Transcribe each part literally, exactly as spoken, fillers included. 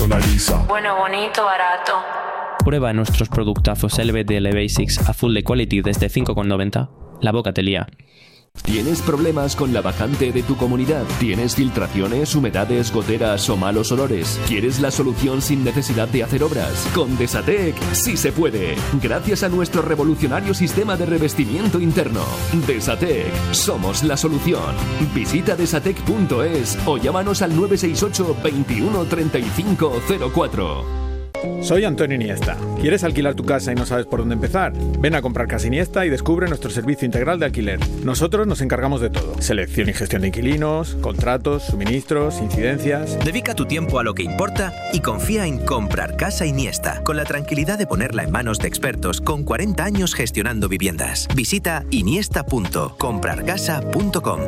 personaliza. Bueno, bonito, barato. Prueba nuestros productazos L B D L Basics a full de quality desde cinco con noventa. La boca te lía. ¿Tienes problemas con la bajante de tu comunidad? ¿Tienes filtraciones, humedades, goteras o malos olores? ¿Quieres la solución sin necesidad de hacer obras? Con Desatec sí se puede. Gracias a nuestro revolucionario sistema de revestimiento interno. Desatec, somos la solución. Visita desatec punto es o llámanos al nueve seis ocho, veintiuno, treinta y cinco cero cuatro. Soy Antonio Iniesta. ¿Quieres alquilar tu casa y no sabes por dónde empezar? Ven a comprar Casa Iniesta y descubre nuestro servicio integral de alquiler. Nosotros nos encargamos de todo. Selección y gestión de inquilinos, contratos, suministros, incidencias... Dedica tu tiempo a lo que importa y confía en Comprar Casa Iniesta, con la tranquilidad de ponerla en manos de expertos con cuarenta años gestionando viviendas. Visita iniesta punto comprar casa punto com.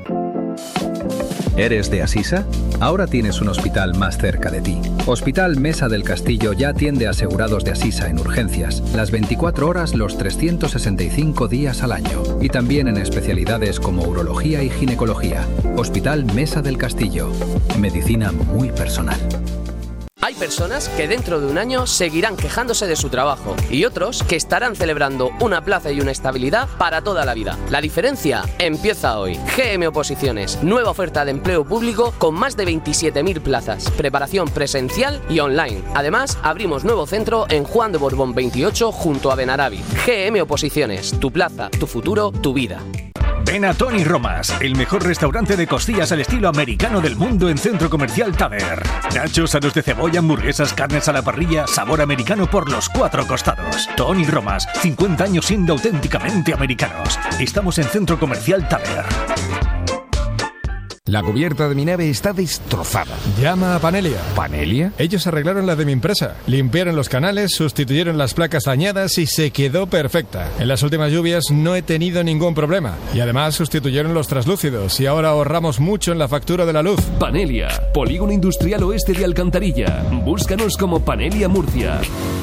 ¿Eres de Asisa? Ahora tienes un hospital más cerca de ti. Hospital Mesa del Castillo ya atiende a asegurados de Asisa en urgencias, las veinticuatro horas los trescientos sesenta y cinco días al año. Y también en especialidades como urología y ginecología. Hospital Mesa del Castillo. Medicina muy personal. Hay personas que dentro de un año seguirán quejándose de su trabajo y otros que estarán celebrando una plaza y una estabilidad para toda la vida. La diferencia empieza hoy. G M Oposiciones, nueva oferta de empleo público con más de veintisiete mil plazas, preparación presencial y online. Además, abrimos nuevo centro en Juan de Borbón veintiocho junto a Benarabi. G M Oposiciones, tu plaza, tu futuro, tu vida. Ven a Tony Romas, el mejor restaurante de costillas al estilo americano del mundo en Centro Comercial Taver. Nachos, aros de cebolla, hamburguesas, carnes a la parrilla, sabor americano por los cuatro costados. Tony Romas, cincuenta años siendo auténticamente americanos. Estamos en Centro Comercial Taver. La cubierta de mi nave está destrozada. Llama a Panelia. ¿Panelia? Ellos arreglaron la de mi empresa. Limpiaron los canales, sustituyeron las placas dañadas y se quedó perfecta. En las últimas lluvias no he tenido ningún problema. Y además sustituyeron los traslúcidos y ahora ahorramos mucho en la factura de la luz. Panelia, Polígono Industrial Oeste de Alcantarilla. Búscanos como Panelia Murcia.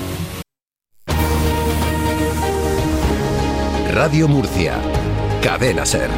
Radio Murcia. Cadena SER.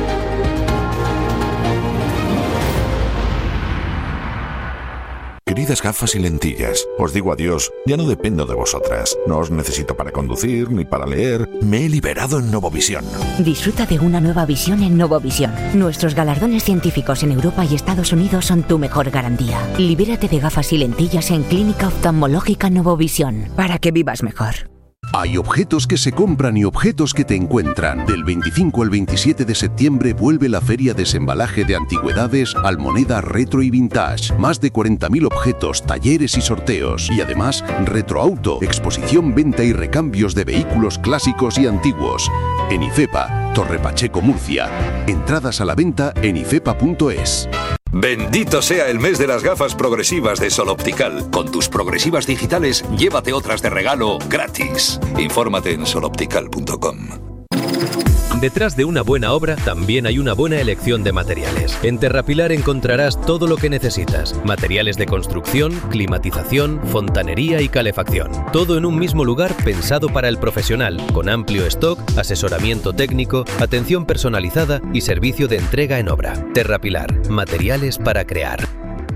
Queridas gafas y lentillas, os digo adiós, ya no dependo de vosotras. No os necesito para conducir ni para leer. Me he liberado en Novovisión. Disfruta de una nueva visión en Novovisión. Nuestros galardones científicos en Europa y Estados Unidos son tu mejor garantía. Libérate de gafas y lentillas en Clínica Oftalmológica Novovisión, para que vivas mejor. Hay objetos que se compran y objetos que te encuentran. Del veinticinco al veintisiete de septiembre vuelve la Feria Desembalaje de Antigüedades, Almoneda Retro y Vintage. Más de cuarenta mil objetos, talleres y sorteos. Y además, Retroauto, exposición, venta y recambios de vehículos clásicos y antiguos. En IFEPA, Torre Pacheco, Murcia. Entradas a la venta en ifepa punto es. Bendito sea el mes de las gafas progresivas de Sol Optical. Con tus progresivas digitales, llévate otras de regalo gratis. Infórmate en sol optical punto com. Detrás de una buena obra también hay una buena elección de materiales. En Terrapilar encontrarás todo lo que necesitas. Materiales de construcción, climatización, fontanería y calefacción. Todo en un mismo lugar pensado para el profesional, con amplio stock, asesoramiento técnico, atención personalizada y servicio de entrega en obra. Terrapilar, materiales para crear.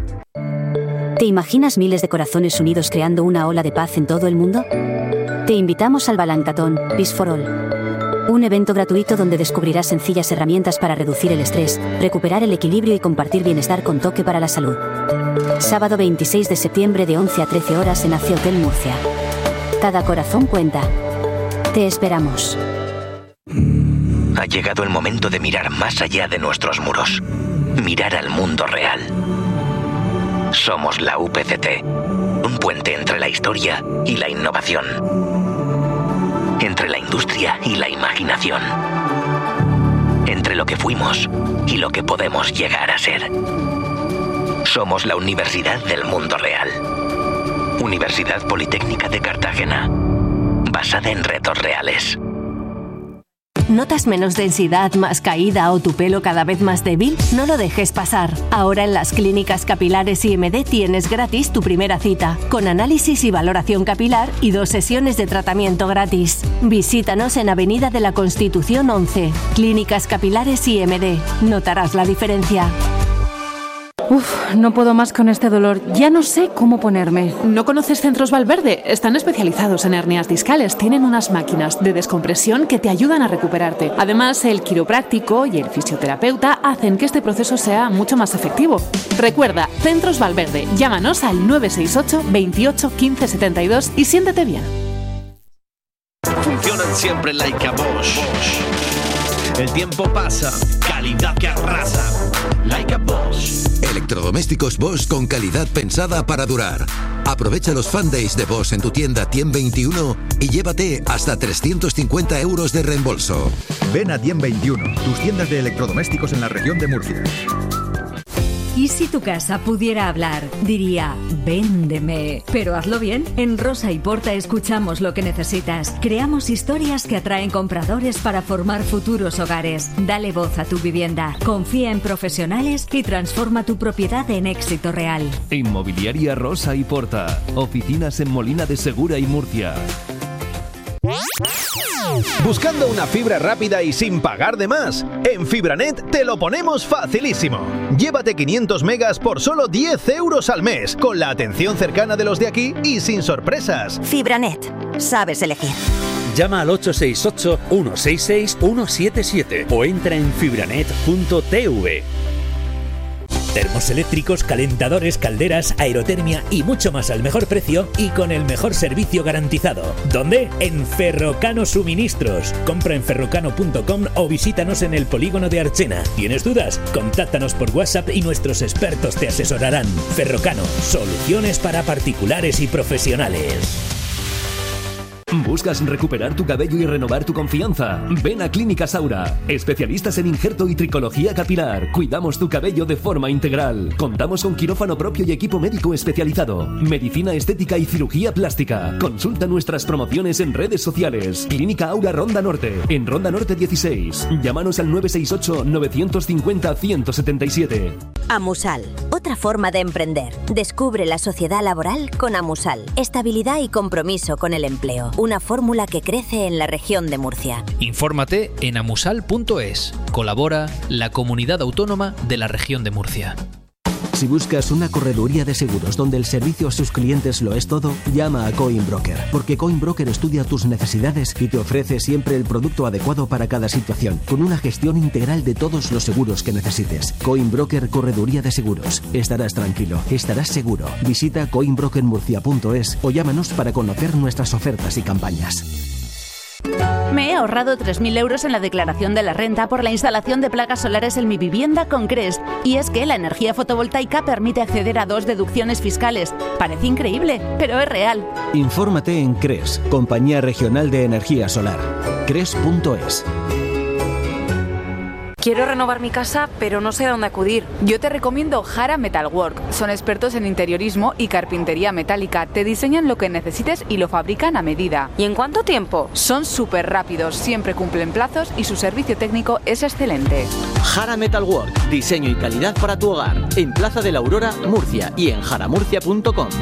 ¿Te imaginas miles de corazones unidos creando una ola de paz en todo el mundo? Te invitamos al Balancatón Peace for All. Un evento gratuito donde descubrirás sencillas herramientas para reducir el estrés, recuperar el equilibrio y compartir bienestar con toque para la salud. Sábado veintiséis de septiembre de once a trece horas en Ace Hotel Murcia. Cada corazón cuenta. Te esperamos. Ha llegado el momento de mirar más allá de nuestros muros. Mirar al mundo real. Somos la U P C T, un puente entre la historia y la innovación. Entre la industria y la imaginación. Entre lo que fuimos y lo que podemos llegar a ser. Somos la Universidad del Mundo Real. Universidad Politécnica de Cartagena. Basada en retos reales. ¿Notas menos densidad, más caída o tu pelo cada vez más débil? No lo dejes pasar. Ahora en las clínicas capilares I M D tienes gratis tu primera cita, con análisis y valoración capilar y dos sesiones de tratamiento gratis. Visítanos en Avenida de la Constitución once. Clínicas Capilares I M D. Notarás la diferencia. Uf, no puedo más con este dolor. Ya no sé cómo ponerme. ¿No conoces Centros Valverde? Están especializados en hernias discales. Tienen unas máquinas de descompresión que te ayudan a recuperarte. Además, el quiropráctico y el fisioterapeuta hacen que este proceso sea mucho más efectivo. Recuerda, Centros Valverde. Llámanos al nueve seis ocho, veintiocho, quince setenta y dos y siéntete bien. Funcionan siempre like a Bosch. El tiempo pasa, calidad que arrasa. Like a Bosch. Electrodomésticos Bosch con calidad pensada para durar. Aprovecha los Fan Days de Bosch en tu tienda Tien veintiuno y llévate hasta trescientos cincuenta euros de reembolso. Ven a Tien veintiuno, tus tiendas de electrodomésticos en la región de Murcia. ¿Y si tu casa pudiera hablar? Diría, véndeme. Pero hazlo bien. En Rosa y Porta escuchamos lo que necesitas. Creamos historias que atraen compradores para formar futuros hogares. Dale voz a tu vivienda. Confía en profesionales y transforma tu propiedad en éxito real. Inmobiliaria Rosa y Porta. Oficinas en Molina de Segura y Murcia. ¿Buscando una fibra rápida y sin pagar de más? En Fibranet te lo ponemos facilísimo. Llévate quinientos megas por solo diez euros al mes, con la atención cercana de los de aquí y sin sorpresas. Fibranet. Sabes elegir. Llama al ocho seis ocho, uno seis seis, uno siete siete o entra en fibranet punto t v. Termos eléctricos, calentadores, calderas, aerotermia y mucho más al mejor precio y con el mejor servicio garantizado. ¿Dónde? En Ferrocano Suministros. Compra en ferrocano punto com o visítanos en el polígono de Archena. ¿Tienes dudas? Contáctanos por WhatsApp y nuestros expertos te asesorarán. Ferrocano, soluciones para particulares y profesionales. ¿Buscas recuperar tu cabello y renovar tu confianza? Ven a Clínica Saura, especialistas en injerto y tricología capilar. Cuidamos tu cabello de forma integral. Contamos con quirófano propio y equipo médico especializado. Medicina estética y cirugía plástica. Consulta nuestras promociones en redes sociales. Clínica Aura Ronda Norte, en Ronda Norte dieciséis. Llámanos al nueve seis ocho, nueve cinco cero, uno cero siete siete. Amusal, otra forma de emprender. Descubre la sociedad laboral con Amusal. Estabilidad y compromiso con el empleo. Una fórmula que crece en la región de Murcia. Infórmate en amusal punto es. Colabora la Comunidad Autónoma de la Región de Murcia. Si buscas una correduría de seguros donde el servicio a sus clientes lo es todo, llama a Coinbroker, porque Coinbroker estudia tus necesidades y te ofrece siempre el producto adecuado para cada situación, con una gestión integral de todos los seguros que necesites. Coinbroker Correduría de Seguros. Estarás tranquilo, estarás seguro. Visita coinbroker murcia punto es o llámanos para conocer nuestras ofertas y campañas. Me he ahorrado tres mil euros en la declaración de la renta por la instalación de placas solares en mi vivienda con Cres. Y es que la energía fotovoltaica permite acceder a dos deducciones fiscales. Parece increíble, pero es real. Infórmate en Cres, Compañía Regional de Energía Solar. Cres punto es. Quiero renovar mi casa, pero no sé a dónde acudir. Yo te recomiendo Jara Metalwork. Son expertos en interiorismo y carpintería metálica. Te diseñan lo que necesites y lo fabrican a medida. ¿Y en cuánto tiempo? Son súper rápidos, siempre cumplen plazos y su servicio técnico es excelente. Jara Metalwork. Diseño y calidad para tu hogar. En Plaza de la Aurora, Murcia y en jaramurcia punto com.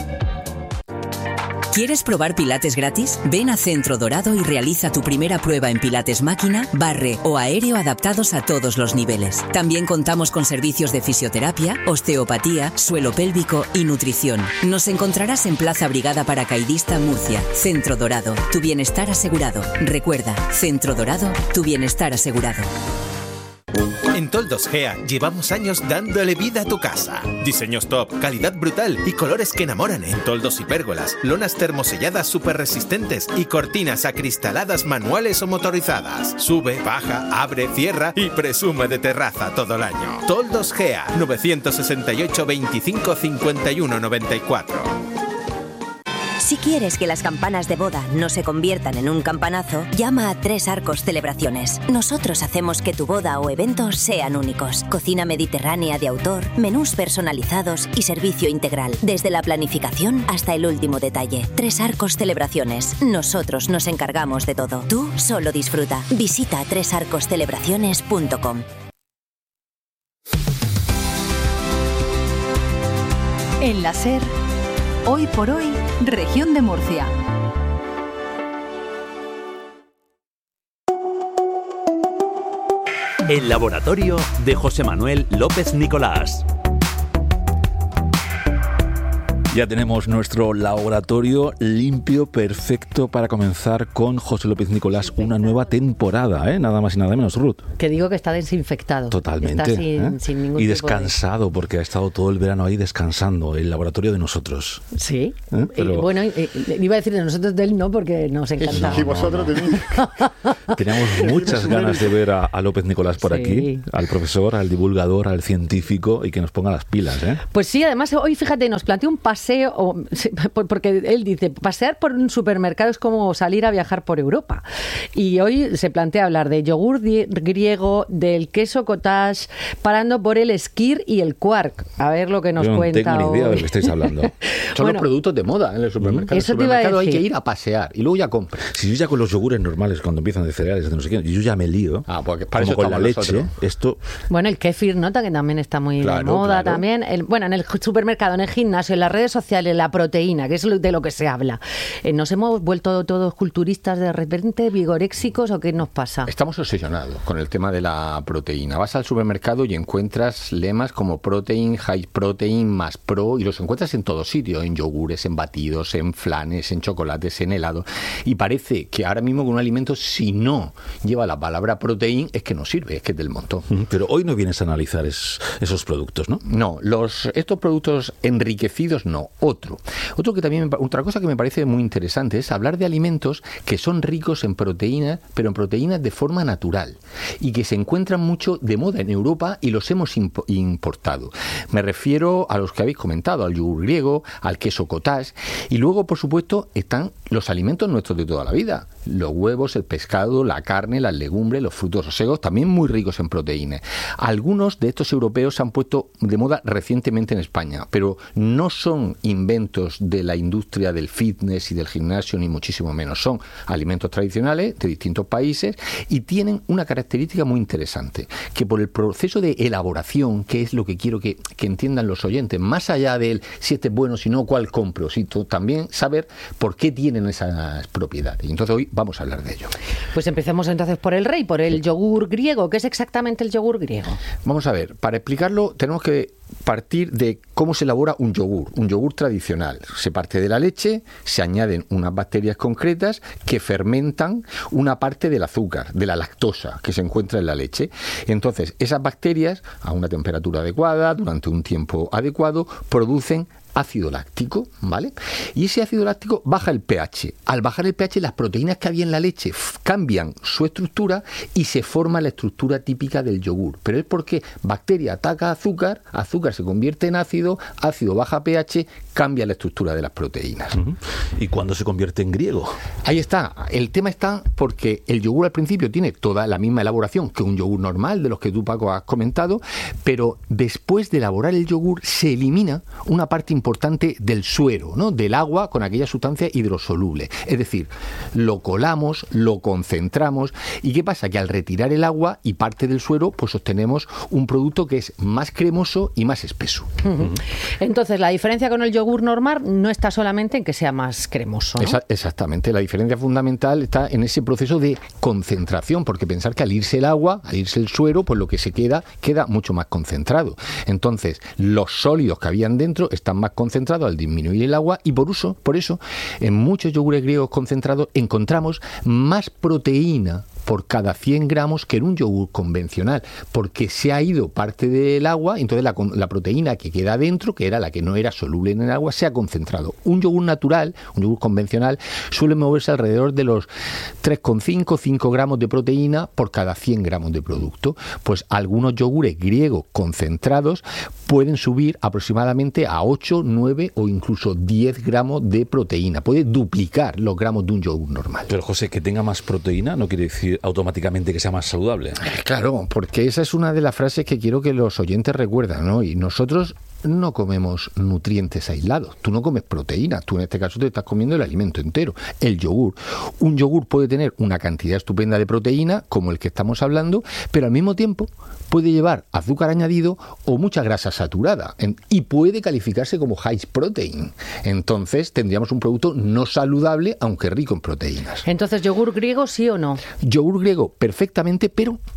¿Quieres probar pilates gratis? Ven a Centro Dorado y realiza tu primera prueba en pilates máquina, barre o aéreo adaptados a todos los niveles. También contamos con servicios de fisioterapia, osteopatía, suelo pélvico y nutrición. Nos encontrarás en Plaza Brigada Paracaidista, Murcia. Centro Dorado, tu bienestar asegurado. Recuerda, Centro Dorado, tu bienestar asegurado. En Toldos Gea llevamos años dándole vida a tu casa. Diseños top, calidad brutal y colores que enamoran en toldos y pérgolas, lonas termoselladas súper resistentes y cortinas acristaladas manuales o motorizadas. Sube, baja, abre, cierra y presume de terraza todo el año. Toldos Gea, nueve seis ocho, veinticinco, cincuenta y uno, noventa y cuatro. Si quieres que las campanas de boda no se conviertan en un campanazo, llama a Tres Arcos Celebraciones. Nosotros hacemos que tu boda o evento sean únicos. Cocina mediterránea de autor, menús personalizados y servicio integral, desde la planificación hasta el último detalle. Tres Arcos Celebraciones. Nosotros nos encargamos de todo. Tú solo disfruta. Visita tres arcos celebraciones punto com. En la SER, hoy por hoy, Región de Murcia. El laboratorio de José Manuel López Nicolás. Ya tenemos nuestro laboratorio limpio, perfecto para comenzar con José López Nicolás una nueva temporada, ¿eh? Nada más y nada menos, Ruth. Que digo que está desinfectado. Totalmente. Está sin, ¿eh? sin ningún y tipo descansado, de... porque ha estado todo el verano ahí descansando, el laboratorio de nosotros. Sí. ¿Eh? Pero... Eh, bueno, eh, iba a decir de nosotros, de él no, porque nos encanta. No, y vosotros no, no. de mí. Teníamos muchas ganas de ver a, a López Nicolás por sí. aquí, al profesor, al divulgador, al científico, y que nos ponga las pilas, ¿eh? Pues sí, además hoy, fíjate, nos planteó un paseo, porque él dice, pasear por un supermercado es como salir a viajar por Europa. Y hoy se plantea hablar de yogur griego, del queso cottage, parando por el skyr y el quark. A ver lo que nos Yo no cuenta tengo ni idea hoy. de lo que estáis hablando. Son bueno, los productos de moda en el supermercado. Eso en el supermercado te iba a decir. Hay que ir a pasear y luego ya compras. Si yo ya con los yogures normales, cuando empiezan de cereales, de no sé qué, yo ya me lío. Ah, porque para como eso con la leche, nosotros. esto... Bueno, el kéfir, nota que también está muy claro, de moda claro. también. El, bueno, en el supermercado, en el gimnasio, en las redes sociales, la proteína, que es de lo que se habla. Eh, ¿Nos hemos vuelto todos culturistas de repente, vigoréxicos o qué nos pasa? Estamos obsesionados con el tema de la proteína. Vas al supermercado y encuentras lemas como protein, high protein, más pro, y los encuentras en todos sitios, en yogures, en batidos, en flanes, en chocolates, en helado. Y parece que ahora mismo con un alimento, si no lleva la palabra proteína, es que no sirve, es que es del montón. Pero hoy no vienes a analizar es, esos productos, ¿no? No, los estos productos enriquecidos no, otro. Otro que también, otra cosa que me parece muy interesante es hablar de alimentos que son ricos en proteínas, pero en proteínas de forma natural y que se encuentran mucho de moda en Europa y los hemos imp- importado. Me refiero a los que habéis comentado, al yogur griego, al queso cottage, y luego, por supuesto, están los alimentos nuestros de toda la vida. Los huevos, el pescado, la carne, las legumbres, los frutos secos, también muy ricos en proteínas. Algunos de estos europeos se han puesto de moda recientemente en España, pero no son inventos de la industria del fitness y del gimnasio, ni muchísimo menos. Son alimentos tradicionales de distintos países y tienen una característica muy interesante, que por el proceso de elaboración, que es lo que quiero que, que entiendan los oyentes, más allá del si este es bueno, si no, cuál compro, si tú, también saber por qué tienen esas propiedades. Y entonces hoy vamos a hablar de ello. Pues empecemos entonces por el rey, por el yogur griego. ¿Qué es exactamente el yogur griego? Vamos a ver, para explicarlo tenemos que partir de cómo se elabora un yogur, un yogur tradicional. Se parte de la leche, se añaden unas bacterias concretas que fermentan una parte del azúcar, de la lactosa que se encuentra en la leche. Entonces, esas bacterias, a una temperatura adecuada, durante un tiempo adecuado, producen ácido láctico, ¿vale? Y ese ácido láctico baja el pH. Al bajar el pH, las proteínas que había en la leche f- cambian su estructura y se forma la estructura típica del yogur. Pero es porque bacteria ataca azúcar, azúcar se convierte en ácido, ácido baja pH, cambia la estructura de las proteínas. Uh-huh. ¿Y cuándo se convierte en griego? Ahí está. El tema está porque el yogur al principio tiene toda la misma elaboración que un yogur normal, de los que tú, Paco, has comentado, pero después de elaborar el yogur se elimina una parte importante importante del suero, ¿no? Del agua con aquella sustancia hidrosoluble. Es decir, lo colamos, lo concentramos, y ¿qué pasa? Que al retirar el agua y parte del suero, pues obtenemos un producto que es más cremoso y más espeso. Uh-huh. Entonces, la diferencia con el yogur normal no está solamente en que sea más cremoso, ¿no? Esa, exactamente. La diferencia fundamental está en ese proceso de concentración, porque pensar que al irse el agua, al irse el suero, pues lo que se queda, queda mucho más concentrado. Entonces, los sólidos que habían dentro están más concentrado al disminuir el agua, y por eso, por eso en muchos yogures griegos concentrados encontramos más proteína por cada cien gramos que en un yogur convencional, porque se ha ido parte del agua, entonces la, la proteína que queda dentro, que era la que no era soluble en el agua, se ha concentrado. Un yogur natural, un yogur convencional, suele moverse alrededor de los tres coma cinco, cinco gramos de proteína por cada cien gramos de producto. Pues algunos yogures griegos concentrados pueden subir aproximadamente a ocho, nueve o incluso diez gramos de proteína. Puede duplicar los gramos de un yogur normal. Pero, José, que tenga más proteína no quiere decir automáticamente que sea más saludable. Claro, porque esa es una de las frases que quiero que los oyentes recuerden, ¿no? Y nosotros no comemos nutrientes aislados. Tú no comes proteína. Tú en este caso te estás comiendo el alimento entero. El yogur. Un yogur puede tener una cantidad estupenda de proteína, como el que estamos hablando, pero al mismo tiempo puede llevar azúcar añadido o mucha grasa saturada, en, y puede calificarse como high protein. Entonces tendríamos un producto no saludable, aunque rico en proteínas. Entonces, ¿yogur griego sí o no? Yogur griego perfectamente, pero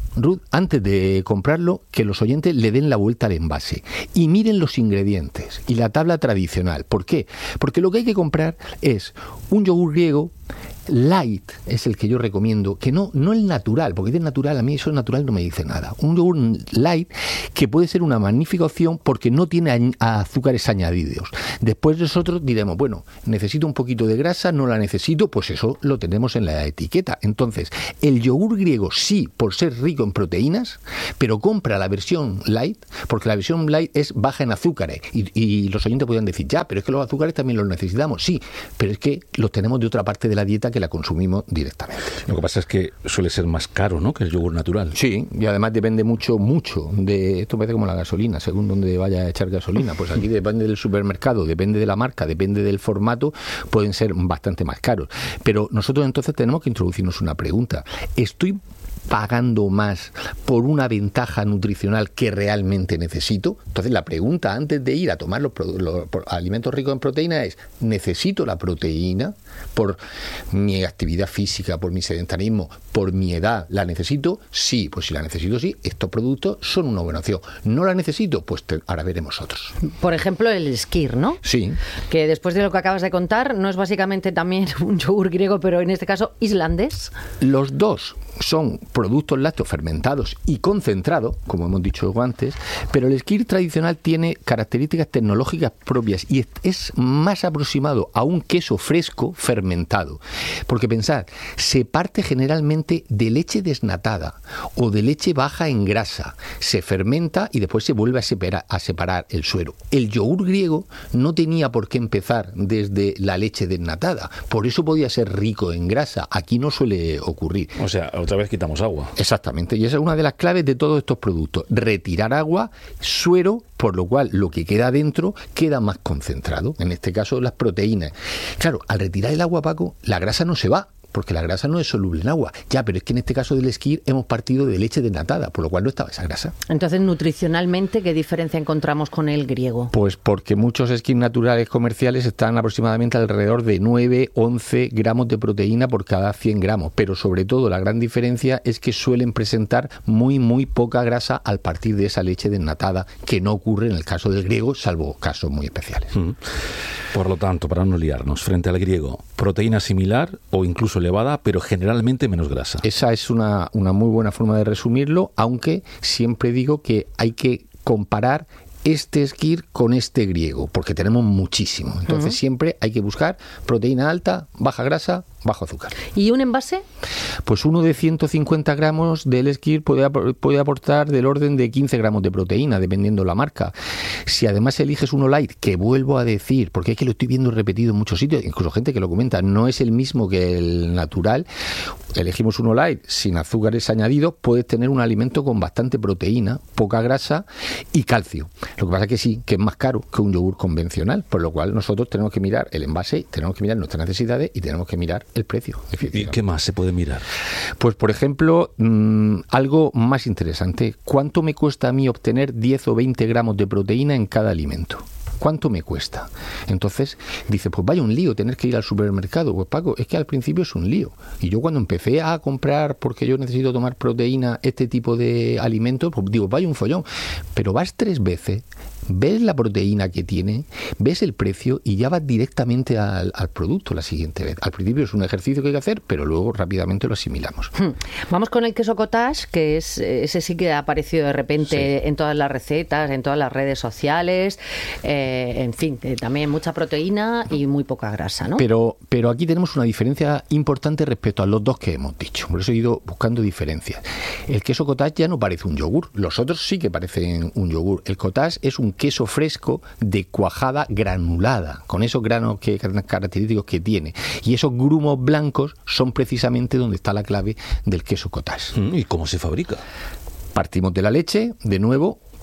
Ruth, antes de comprarlo, que los oyentes le den la vuelta al envase y miren los ingredientes y la tabla tradicional. ¿Por qué? Porque lo que hay que comprar es un yogur griego light, es el que yo recomiendo, que no, no el natural, porque es natural, a mí eso natural no me dice nada. Un yogur light que puede ser una magnífica opción porque no tiene azúcares añadidos. Después nosotros diremos, bueno, necesito un poquito de grasa, no la necesito, pues eso lo tenemos en la etiqueta. Entonces, el yogur griego sí, por ser rico en proteínas, pero compra la versión light, porque la versión light es baja en azúcares. Y, y los oyentes podrían decir, ya, pero es que los azúcares también los necesitamos. Sí, pero es que los tenemos de otra parte de la dieta que la consumimos directamente. Lo que pasa es que suele ser más caro, ¿no?, que el yogur natural. Sí, y además depende mucho, mucho de... Esto parece como la gasolina, según donde vaya a echar gasolina. Pues aquí depende del supermercado, depende de la marca, depende del formato, pueden ser bastante más caros. Pero nosotros entonces tenemos que introducirnos una pregunta. ¿Estoy pagando más por una ventaja nutricional que realmente necesito? Entonces la pregunta antes de ir a tomar los, los, los alimentos ricos en proteína es, ¿necesito la proteína por mi actividad física, por mi sedentarismo, por mi edad? ¿La necesito? Sí, pues si la necesito, sí, estos productos son una buena opción. ¿No la necesito? Pues te, ahora veremos otros. Por ejemplo, el Skyr, ¿no? Sí. Que después de lo que acabas de contar, ¿no es básicamente también un yogur griego, pero en este caso islandés? Los dos son productos lácteos fermentados y concentrados, como hemos dicho antes, pero el Skyr tradicional tiene características tecnológicas propias y es más aproximado a un queso fresco fermentado. Porque pensad, se parte generalmente de leche desnatada o de leche baja en grasa, se fermenta y después se vuelve a separar, a separar el suero. El yogur griego no tenía por qué empezar desde la leche desnatada, por eso podía ser rico en grasa. Aquí no suele ocurrir. O sea, otra vez quitamos agua. Exactamente, y esa es una de las claves de todos estos productos. Retirar agua, suero, por lo cual lo que queda dentro queda más concentrado. En este caso, las proteínas. Claro, al retirar el agua, Paco, la grasa no se va, porque la grasa no es soluble en agua. Ya, pero es que en este caso del Skyr hemos partido de leche desnatada, por lo cual no estaba esa grasa. Entonces, nutricionalmente, ¿qué diferencia encontramos con el griego? Pues porque muchos Skyr naturales comerciales están aproximadamente alrededor de nueve, once gramos de proteína por cada cien gramos, pero sobre todo la gran diferencia es que suelen presentar muy, muy poca grasa al partir de esa leche desnatada, que no ocurre en el caso del griego, salvo casos muy especiales. Mm. Por lo tanto, para no liarnos, frente al griego, proteína similar o incluso elevada, pero generalmente menos grasa. Esa es una, una muy buena forma de resumirlo, aunque siempre digo que hay que comparar este Skyr con este griego, porque tenemos muchísimo. Entonces uh-huh. siempre hay que buscar proteína alta, baja grasa, bajo azúcar. ¿Y un envase? Pues uno de ciento cincuenta gramos del Skyr puede, puede aportar del orden de quince gramos de proteína, dependiendo la marca. Si además eliges uno light, que vuelvo a decir, porque es que lo estoy viendo repetido en muchos sitios, incluso gente que lo comenta, no es el mismo que el natural, elegimos uno light sin azúcares añadidos, puedes tener un alimento con bastante proteína, poca grasa y calcio. Lo que pasa es que sí, que es más caro que un yogur convencional, por lo cual nosotros tenemos que mirar el envase, tenemos que mirar nuestras necesidades y tenemos que mirar el precio. ¿Y qué más se puede mirar? Pues, por ejemplo, mmm, algo más interesante. ¿Cuánto me cuesta a mí obtener diez o veinte gramos de proteína en cada alimento? ¿Cuánto me cuesta? Entonces, dice, pues vaya un lío tener que ir al supermercado. Pues Paco, es que al principio es un lío. Y yo cuando empecé a comprar, porque yo necesito tomar proteína, este tipo de alimentos, pues digo, vaya un follón. Pero vas tres veces, ves la proteína que tiene, ves el precio y ya vas directamente al, al producto la siguiente vez. Al principio es un ejercicio que hay que hacer, pero luego rápidamente lo asimilamos. Hmm. Vamos con el queso cottage, que es ese sí que ha aparecido de repente sí. en todas las recetas, en todas las redes sociales. Eh, en fin, eh, también mucha proteína y muy poca grasa, ¿no? Pero, pero aquí tenemos una diferencia importante respecto a los dos que hemos dicho. Por eso he ido buscando diferencias. El queso cottage ya no parece un yogur. Los otros sí que parecen un yogur. El cottage es un queso fresco de cuajada granulada, con esos granos que, característicos que tiene. Y esos grumos blancos son precisamente donde está la clave del queso cottage. ¿Y cómo se fabrica? Partimos de la leche, de nuevo,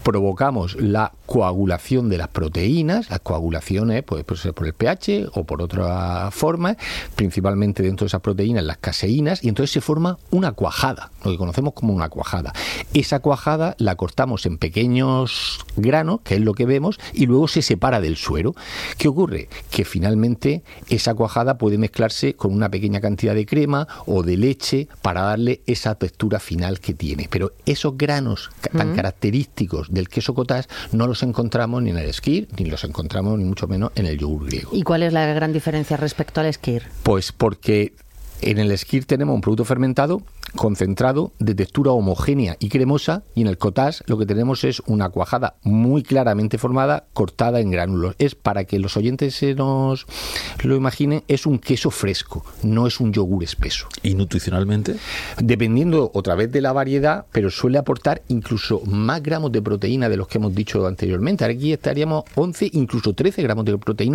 provocamos la coagulación de las proteínas. Las coagulaciones pues, puede ser por el pH o por otra forma, principalmente dentro de esas proteínas las caseínas, y entonces se forma una cuajada, lo que conocemos como una cuajada. Esa cuajada la cortamos en pequeños granos, que es lo que vemos, y luego se separa del suero. ¿Qué ocurre? Que finalmente esa cuajada puede mezclarse con una pequeña cantidad de crema o de leche para darle esa textura final que tiene. Pero esos granos tan uh-huh. característicos del queso cottage no los encontramos ni en el skyr, ni los encontramos ni mucho menos en el yogur griego. ¿Y cuál es la gran diferencia respecto al skyr? Pues porque en el skyr tenemos un producto fermentado concentrado de textura homogénea y cremosa, y en el cottage lo que tenemos es una cuajada muy claramente formada, cortada en gránulos. Es, para que los oyentes se nos lo imaginen, es un queso fresco, no es un yogur espeso. ¿Y nutricionalmente? Dependiendo otra vez de la variedad, pero suele aportar incluso más gramos de proteína de los que hemos dicho anteriormente. Aquí estaríamos once, incluso trece gramos de proteína